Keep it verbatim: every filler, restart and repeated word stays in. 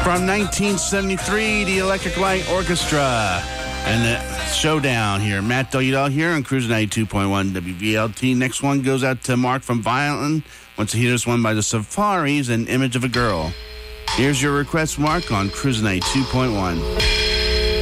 From nineteen seventy-three, the Electric Light Orchestra and the Showdown here. Matt Doudal here on Cruise ninety-two point one W V L T. Next one goes out to Mark from Violin. Wants to hear this one by the Safaris, An Image of a Girl. Here's your request, Mark, on Cruise ninety-two point one.